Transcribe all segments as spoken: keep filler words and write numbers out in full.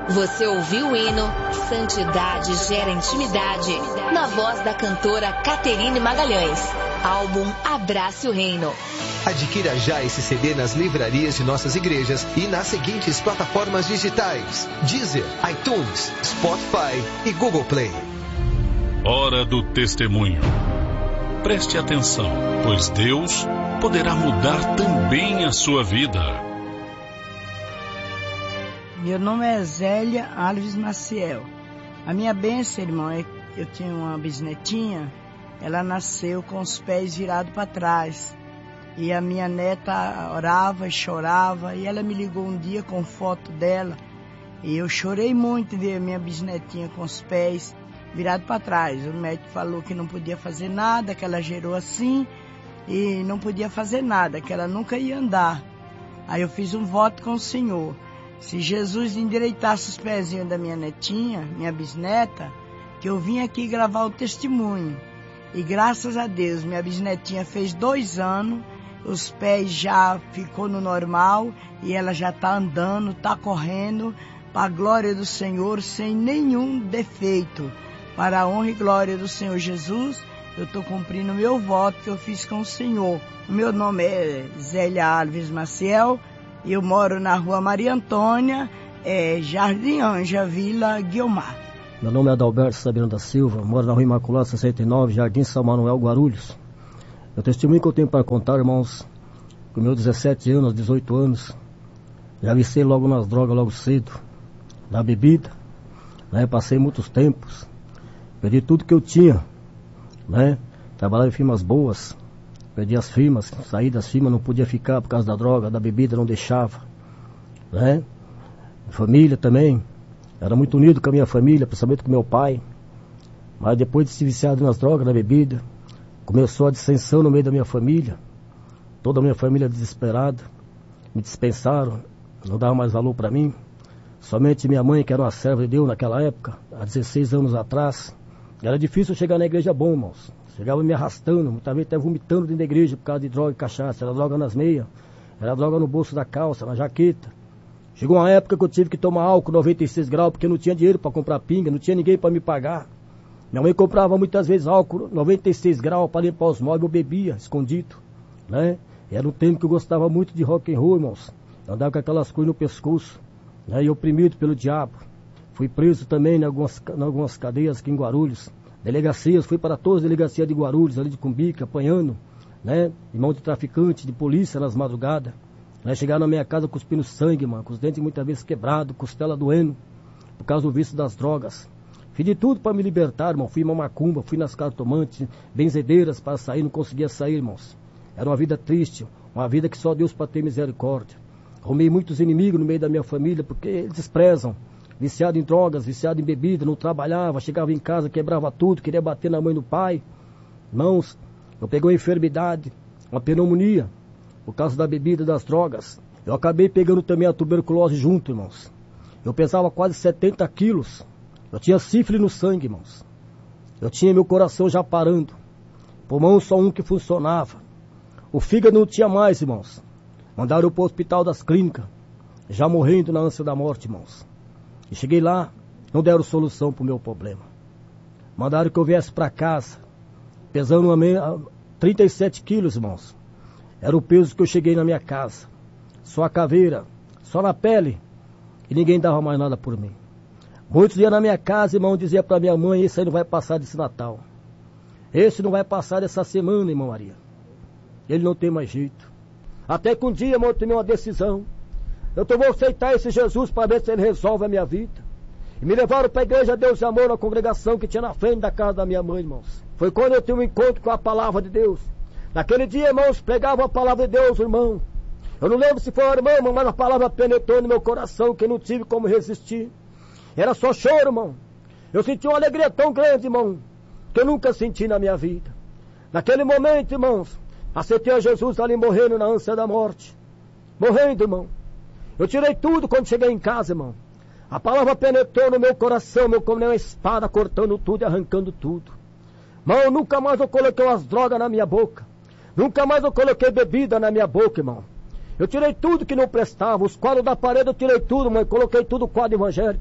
Você ouviu o hino Santidade Gera Intimidade, na voz da cantora Caterine Magalhães. Álbum Abrace o Reino. Adquira já esse C D nas livrarias de nossas igrejas e nas seguintes plataformas digitais: Deezer, iTunes, Spotify e Google Play. Hora do testemunho. Preste atenção, pois Deus poderá mudar também a sua vida. Meu nome é Zélia Alves Maciel. A minha bênção, irmão, é que eu tinha uma bisnetinha, ela nasceu com os pés virados para trás. E a minha neta orava e chorava, e ela me ligou um dia com foto dela. E eu chorei muito de ver a minha bisnetinha com os pés virados para trás. O médico falou que não podia fazer nada, que ela gerou assim, e não podia fazer nada, que ela nunca ia andar. Aí eu fiz um voto com o Senhor. Se Jesus endireitasse os pezinhos da minha netinha, minha bisneta, que eu vim aqui gravar o testemunho. E graças a Deus, minha bisnetinha fez dois anos, os pés já ficou no normal e ela já está andando, está correndo, para a glória do Senhor, sem nenhum defeito. Para a honra e glória do Senhor Jesus, eu estou cumprindo o meu voto que eu fiz com o Senhor. O meu nome é Zélia Alves Maciel. Eu moro na rua Maria Antônia, é, Jardim Anja, Vila Guiomar. Meu nome é Adalberto Sabino da Silva, moro na rua Imaculada sessenta e nove, Jardim São Manuel, Guarulhos. O testemunho que eu tenho para contar, irmãos, com meus dezessete anos, dezoito anos, já viciei logo nas drogas, logo cedo, na bebida, né? Passei muitos tempos, perdi tudo que eu tinha, né? Trabalhava em firmas boas, perdi as firmas, saí das firmas, não podia ficar por causa da droga, da bebida, não deixava, né? Família também, era muito unido com a minha família, principalmente com meu pai, mas depois de se viciado nas drogas, na bebida, começou a dissensão no meio da minha família, toda a minha família desesperada, me dispensaram, não dava mais valor para mim, somente minha mãe, que era uma serva de Deus naquela época, há dezesseis anos atrás. Era difícil chegar na igreja bom, irmãos. Chegava me arrastando, muitas vezes até vomitando dentro da igreja por causa de droga e cachaça. Era droga nas meias, era droga no bolso da calça, na jaqueta. Chegou uma época que eu tive que tomar álcool noventa e seis graus, porque não tinha dinheiro para comprar pinga, não tinha ninguém para me pagar. Minha mãe comprava muitas vezes álcool noventa e seis graus para limpar os móveis, eu bebia, escondido, né? Era um tempo que eu gostava muito de rock and roll, irmãos. Eu andava com aquelas coisas no pescoço, né? E oprimido pelo diabo. Fui preso também em algumas, em algumas cadeias aqui em Guarulhos. Delegacias, fui para todas as delegacias de Guarulhos, ali de Cumbica, apanhando, né? Irmão de traficante, de polícia nas madrugadas. Né? Chegaram na minha casa cuspindo sangue, mano, com os dentes muitas vezes quebrados, costela doendo, por causa do vício das drogas. Fiz de tudo para me libertar, irmão. Fui em uma macumba, fui nas cartomantes, benzedeiras para sair, não conseguia sair, irmãos. Era uma vida triste, uma vida que só Deus para ter misericórdia. Arrumei muitos inimigos no meio da minha família, porque eles desprezam. Viciado em drogas, viciado em bebida, não trabalhava, chegava em casa, quebrava tudo, queria bater na mãe e no pai. Irmãos, eu peguei uma enfermidade, uma pneumonia, por causa da bebida e das drogas. Eu acabei pegando também a tuberculose junto, irmãos. Eu pesava quase setenta quilos. Eu tinha sífilis no sangue, irmãos. Eu tinha meu coração já parando. Pulmão só um que funcionava. O fígado não tinha mais, irmãos. Mandaram eu para o hospital das clínicas, já morrendo na ânsia da morte, irmãos. E cheguei lá, não deram solução para o meu problema. Mandaram que eu viesse para casa, pesando trinta e sete quilos, irmãos. Era o peso que eu cheguei na minha casa. Só a caveira, só na pele. E ninguém dava mais nada por mim. Muitos iam na minha casa, irmão, dizia para minha mãe: esse aí não vai passar desse Natal. Esse não vai passar dessa semana, irmã Maria. Ele não tem mais jeito. Até que um dia, irmão, eu tomei uma decisão. Eu tô, vou aceitar esse Jesus para ver se ele resolve a minha vida. E me levaram para a igreja Deus e Amor, na congregação que tinha na frente da casa da minha mãe, irmãos. Foi quando eu tive um encontro com a palavra de Deus. Naquele dia, irmãos, pregavam a palavra de Deus, irmão. Eu não lembro se foi o irmão, mas a palavra penetrou no meu coração, que eu não tive como resistir. Era só choro, irmão. Eu senti uma alegria tão grande, irmão, que eu nunca senti na minha vida. Naquele momento, irmãos, aceitei a Jesus ali morrendo na ânsia da morte. Morrendo, irmão. Eu tirei tudo quando cheguei em casa, irmão. A palavra penetrou no meu coração, meu, como uma espada, cortando tudo e arrancando tudo. Irmão, nunca mais eu coloquei umas drogas na minha boca. Nunca mais eu coloquei bebida na minha boca, irmão. Eu tirei tudo que não prestava. Os quadros da parede eu tirei tudo, mãe. Coloquei tudo quadro evangélico.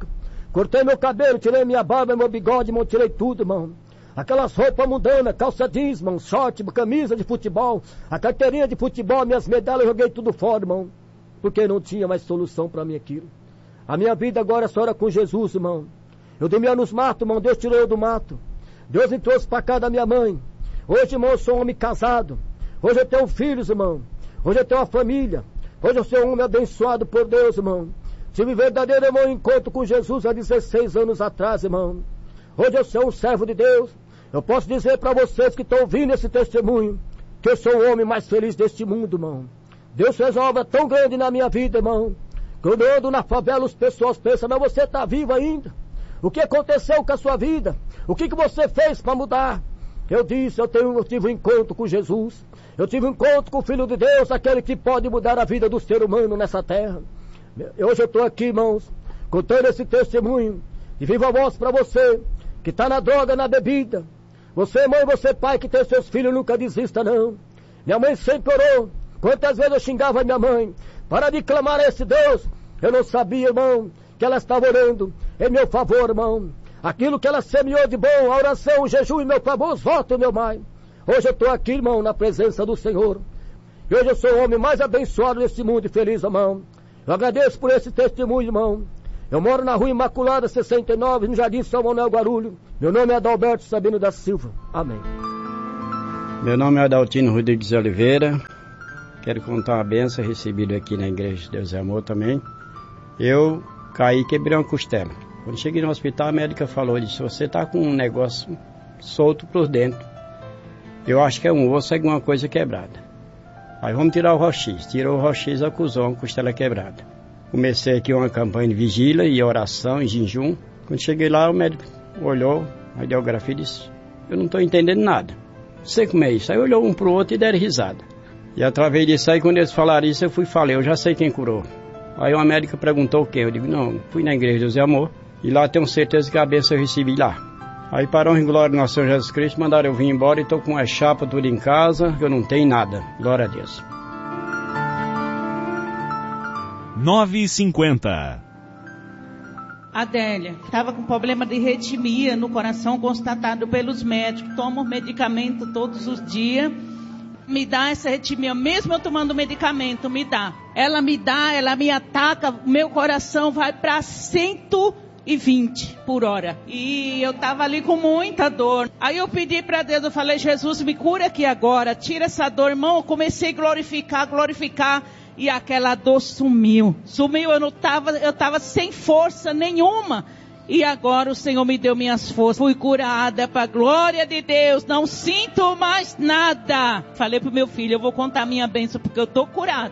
Cortei meu cabelo, tirei minha barba, meu bigode, irmão, tirei tudo, irmão. Aquelas roupas mundanas, calça jeans, irmão, short, camisa de futebol, a carteirinha de futebol, minhas medalhas, eu joguei tudo fora, irmão. Porque não tinha mais solução para mim aquilo. A minha vida agora é só era com Jesus, irmão. Eu dormia nos matos, irmão, Deus tirou eu do mato. Deus me trouxe para cá da minha mãe. Hoje, irmão, eu sou um homem casado. Hoje eu tenho filhos, irmão. Hoje eu tenho uma família. Hoje eu sou um homem abençoado por Deus, irmão. Tive verdadeiro, irmão, encontro com Jesus há dezesseis anos atrás, irmão. Hoje eu sou um servo de Deus. Eu posso dizer para vocês que estão ouvindo esse testemunho, que eu sou o homem mais feliz deste mundo, irmão. Deus fez uma obra tão grande na minha vida, irmão. Quando eu ando na favela, as pessoas pensam, mas você está vivo ainda? O que aconteceu com a sua vida? O que, que você fez para mudar? Eu disse, eu, tenho, eu tive um encontro com Jesus. Eu tive um encontro com o Filho de Deus, aquele que pode mudar a vida do ser humano nessa terra. Hoje eu estou aqui, irmãos, contando esse testemunho de viva voz para você, que está na droga, na bebida. Você, mãe, você, pai, que tem seus filhos, nunca desista, não. Minha mãe sempre orou. Quantas vezes eu xingava minha mãe para de clamar a esse Deus. Eu não sabia, irmão, que ela estava orando em meu favor, irmão. Aquilo que ela semeou de bom, a oração, o jejum em meu favor, os votos, meu pai. Hoje eu estou aqui, irmão, na presença do Senhor. E hoje eu sou o homem mais abençoado desse mundo e feliz, irmão. Eu agradeço por esse testemunho, irmão. Eu moro na Rua Imaculada, sessenta e nove, no Jardim São Manuel Guarulho. Meu nome é Adalberto Sabino da Silva. Amém. Meu nome é Adaltino Rodrigues de Oliveira. Quero contar uma benção recebida aqui na Igreja de Deus e Amor também. Eu caí e quebrei uma costela. Quando cheguei no hospital, a médica falou, disse, você está com um negócio solto por dentro. Eu acho que é um osso, alguma coisa quebrada. Aí vamos tirar o raio-x. Tirou o raio-x, acusou uma costela quebrada. Comecei aqui uma campanha de vigília e oração, em jejum. Quando cheguei lá, o médico olhou a radiografia e disse, eu não estou entendendo nada. Não sei como é isso. Aí olhou um para o outro e deram risada. E através disso aí, quando eles falaram isso, eu fui e falei, eu já sei quem curou. Aí uma médica perguntou quem. Eu digo, não, fui na Igreja de Deus e Amor. E lá tenho certeza que a bênção eu recebi lá. Aí parou em glória do nosso Senhor Jesus Cristo, mandaram eu vir embora e estou com uma chapa tudo em casa, que eu não tenho nada. Glória a Deus. nove e cinquenta. Adélia, estava com problema de arritmia no coração constatado pelos médicos. Tomo medicamento todos os dias. Me dá essa arritmia, mesmo eu tomando medicamento, me dá. Ela me dá, ela me ataca, meu coração vai para cento e vinte por hora. E eu estava ali com muita dor. Aí eu pedi para Deus, eu falei, Jesus, me cura aqui agora, tira essa dor, irmão. Eu comecei a glorificar, glorificar. E aquela dor sumiu. Sumiu, eu não tava, eu tava sem força nenhuma. E agora o Senhor me deu minhas forças. Fui curada para a glória de Deus. Não sinto mais nada. Falei pro meu filho, eu vou contar minha bênção porque eu tô curada.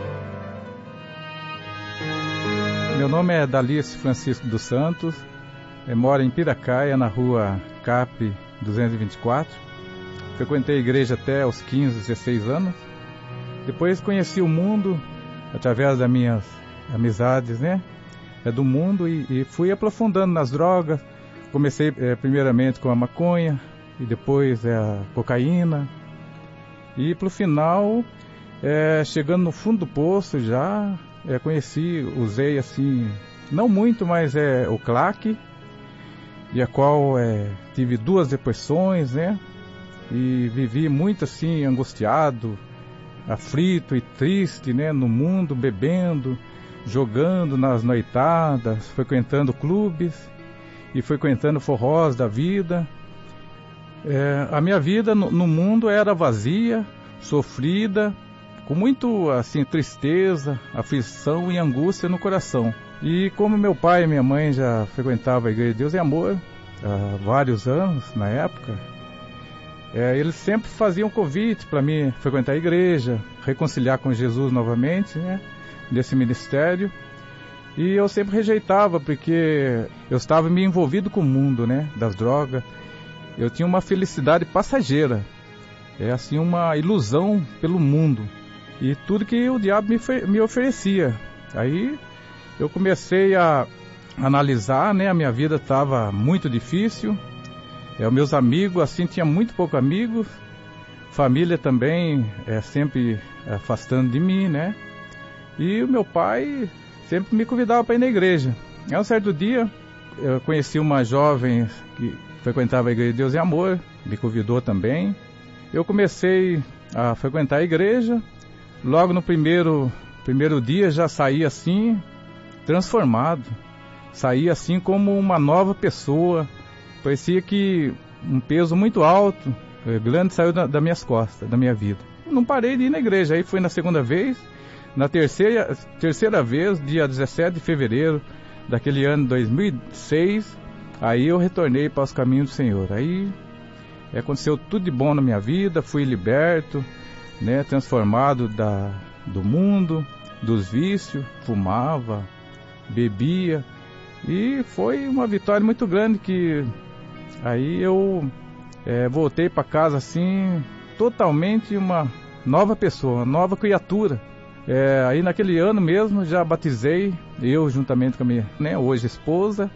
Meu nome é Dalice Francisco dos Santos. Eu moro em Piracaia, na rua Cap duzentos e vinte e quatro. Frequentei a igreja até os quinze, dezesseis anos. Depois conheci o mundo através das minhas amizades, né? É do mundo e, e fui aprofundando nas drogas. Comecei é, primeiramente com a maconha e depois é, a cocaína. E pro final, é, chegando no fundo do poço já, é, conheci, usei assim, não muito, mas é o crack, e a qual é, tive duas depressões, né? E vivi muito assim, angustiado, aflito e triste, né, no mundo, bebendo, jogando nas noitadas, frequentando clubes e frequentando forrós da vida. É, a minha vida no, no mundo era vazia, sofrida, com muito assim tristeza, aflição e angústia no coração. E como meu pai e minha mãe já frequentavam a Igreja de Deus e Amor há vários anos na época, É, eles sempre faziam convite para mim frequentar a igreja, reconciliar com Jesus novamente, né, desse ministério. E eu sempre rejeitava, porque eu estava me envolvido com o mundo, né, das drogas. Eu tinha uma felicidade passageira, é assim, uma ilusão pelo mundo. E tudo que o diabo me, me oferecia. Aí eu comecei a analisar, né, a minha vida estava muito difícil. É, os meus amigos, assim, tinha muito pouco amigos, família também, é, sempre afastando de mim, né? E o meu pai sempre me convidava para ir na igreja. Aí um certo dia, eu conheci uma jovem que frequentava a Igreja de Deus e Amor, me convidou também. Eu comecei a frequentar a igreja, logo no primeiro, primeiro dia já saí assim, transformado. Saí assim como uma nova pessoa. Parecia que um peso muito alto, grande, saiu da, das minhas costas, da minha vida. Não parei de ir na igreja. Aí foi na segunda vez, na terceira, terceira vez, dia dezessete de fevereiro daquele ano dois mil e seis, aí eu retornei para os caminhos do Senhor. Aí aconteceu tudo de bom na minha vida, fui liberto, né, transformado da, do mundo, dos vícios, fumava, bebia, e foi uma vitória muito grande que aí eu é, voltei para casa assim, totalmente uma nova pessoa, uma nova criatura. É, aí naquele ano mesmo já batizei, eu juntamente com a minha, né, hoje esposa,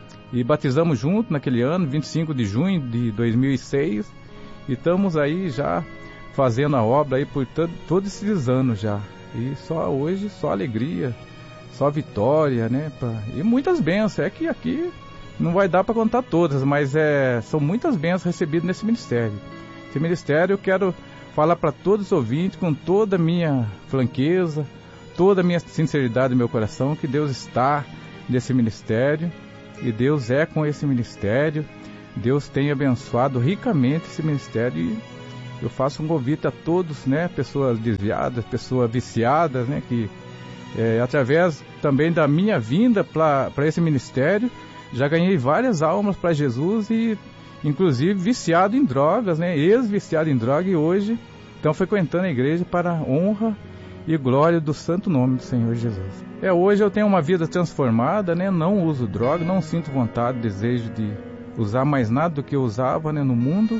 e batizamos junto naquele ano, vinte e cinco de junho de dois mil e seis, e estamos aí já fazendo a obra aí por todo, todos esses anos já, e só hoje, só alegria, só vitória, né, pra, e muitas bênçãos. É que aqui não vai dar para contar todas, mas é, são muitas bênçãos recebidas nesse ministério. Esse ministério eu quero falar para todos os ouvintes, com toda a minha franqueza, toda a minha sinceridade do meu coração, que Deus está nesse ministério, e Deus é com esse ministério. Deus tem abençoado ricamente esse ministério, e eu faço um convite a todos, né, pessoas desviadas, pessoas viciadas, né, que é, através também da minha vinda para esse ministério, já ganhei várias almas para Jesus, e inclusive viciado em drogas, né, ex-viciado em droga, e hoje estão frequentando a igreja para a honra e glória do santo nome do Senhor Jesus. É, hoje eu tenho uma vida transformada, né, não uso droga, não sinto vontade, desejo de usar mais nada do que eu usava, né, no mundo,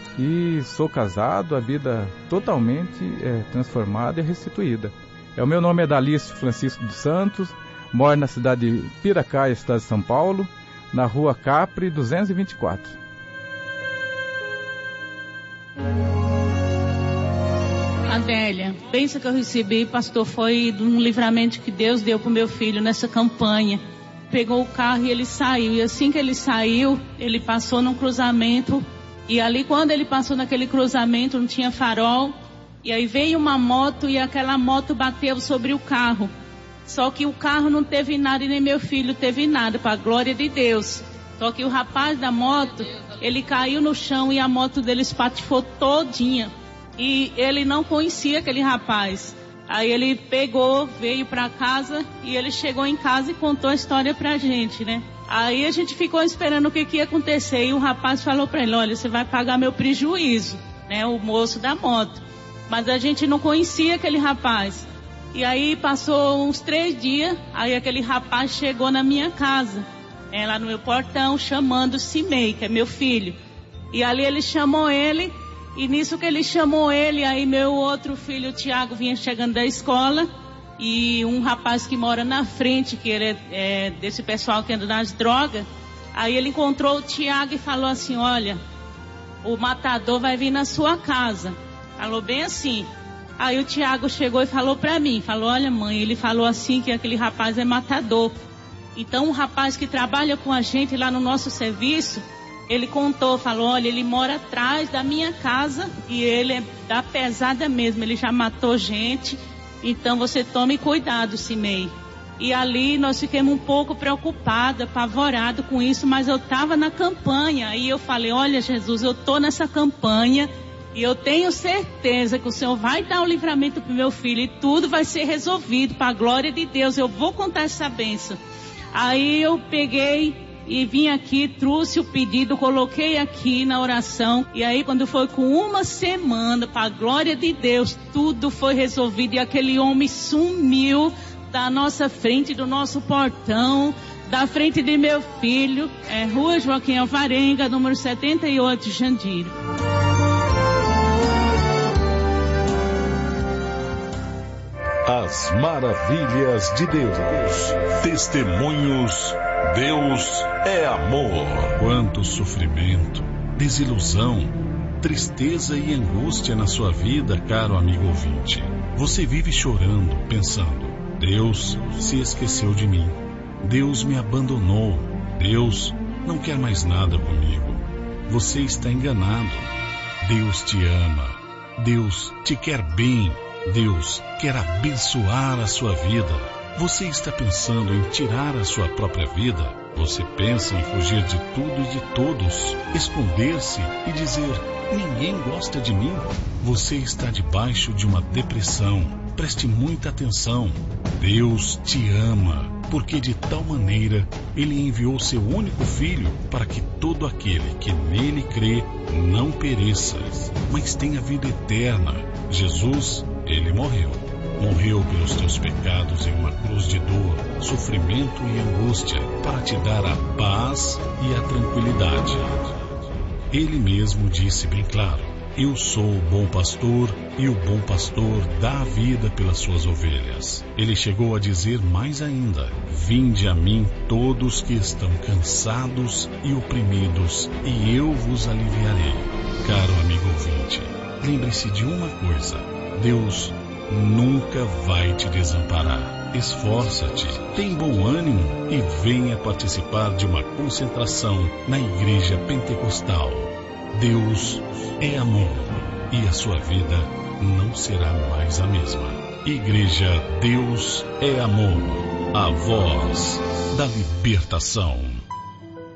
e sou casado, a vida totalmente é, transformada e restituída. É, o meu nome é Dalício Francisco dos Santos, moro na cidade de Piracaia, estado de São Paulo, na rua Capri duzentos e vinte e quatro. Adélia, a bênção que eu recebi, pastor, foi de um livramento que Deus deu para o meu filho nessa campanha. Pegou o carro e ele saiu, e assim que ele saiu, ele passou num cruzamento, e ali quando ele passou naquele cruzamento não tinha farol, e aí veio uma moto e aquela moto bateu sobre o carro. Só que o carro não teve nada e nem meu filho teve nada, para a glória de Deus. Só que o rapaz da moto, ele caiu no chão e a moto dele espatifou todinha. E ele não conhecia aquele rapaz. Aí ele pegou, veio para casa, e ele chegou em casa e contou a história pra gente, né? Aí a gente ficou esperando o que, que ia acontecer, e o rapaz falou pra ele: olha, você vai pagar meu prejuízo, né? O moço da moto. Mas a gente não conhecia aquele rapaz. E aí passou uns três dias, aí aquele rapaz chegou na minha casa, né, lá no meu portão, chamando o Cimei, que é meu filho. E ali ele chamou ele, e nisso que ele chamou ele, aí meu outro filho, o Tiago, vinha chegando da escola, e um rapaz que mora na frente, que ele é, é desse pessoal que anda nas drogas, aí ele encontrou o Tiago e falou assim: olha, o matador vai vir na sua casa. Falou bem assim. Aí o Tiago chegou e falou pra mim, falou: olha mãe, ele falou assim que aquele rapaz é matador. Então um rapaz que trabalha com a gente lá no nosso serviço, ele contou, falou: olha, ele mora atrás da minha casa e ele é da pesada mesmo, ele já matou gente, então você tome cuidado, Cimei. E ali nós ficamos um pouco preocupados, apavorados com isso, mas eu estava na campanha, e eu falei: olha Jesus, eu estou nessa campanha, e eu tenho certeza que o Senhor vai dar o livramento para o meu filho, e tudo vai ser resolvido, para a glória de Deus, eu vou contar essa bênção. Aí eu peguei e vim aqui, trouxe o pedido, coloquei aqui na oração, e aí quando foi com uma semana, para a glória de Deus, tudo foi resolvido, e aquele homem sumiu da nossa frente, do nosso portão, da frente de meu filho, é Rua Joaquim Alvarenga, número setenta e oito, Jandiro. As maravilhas de Deus. Testemunhos. Deus é amor. Quanto sofrimento, desilusão, tristeza e angústia na sua vida, caro amigo ouvinte. Você vive chorando, pensando: Deus se esqueceu de mim. Deus me abandonou. Deus não quer mais nada comigo. Você está enganado. Deus te ama. Deus te quer bem. Deus quer abençoar a sua vida. Você está pensando em tirar a sua própria vida? Você pensa em fugir de tudo e de todos, esconder-se e dizer: ninguém gosta de mim? Você está debaixo de uma depressão. Preste muita atenção. Deus te ama, porque de tal maneira Ele enviou seu único Filho para que todo aquele que nele crê não pereça, mas tenha vida eterna. Jesus, Ele morreu. Morreu pelos teus pecados em uma cruz de dor, sofrimento e angústia, para te dar a paz e a tranquilidade. Ele mesmo disse bem claro: eu sou o bom pastor, e o bom pastor dá a vida pelas suas ovelhas. Ele chegou a dizer mais ainda: vinde a mim todos que estão cansados e oprimidos, e eu vos aliviarei. Caro amigo ouvinte, lembre-se de uma coisa: Deus nunca vai te desamparar. Esforça-te, tem bom ânimo e venha participar de uma concentração na Igreja Pentecostal. Deus é amor e a sua vida não será mais a mesma. Igreja Deus é Amor, a voz da libertação.